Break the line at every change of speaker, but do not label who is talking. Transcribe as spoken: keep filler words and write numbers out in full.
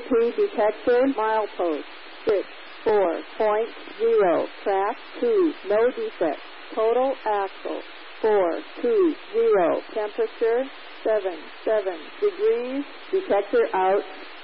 P detector, milepost six four point zero, track two, no defect, total axle four two zero, temperature seven seven degrees, detector out.